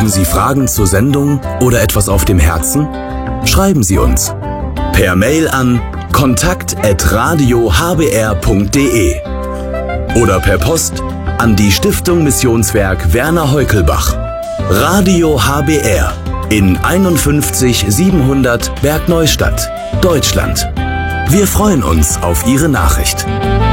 Haben Sie Fragen zur Sendung oder etwas auf dem Herzen? Schreiben Sie uns per Mail an kontakt@radiohbr.de oder per Post an die Stiftung Missionswerk Werner Heukelbach. Radio HBR in 51 700 Bergneustadt, Deutschland. Wir freuen uns auf Ihre Nachricht.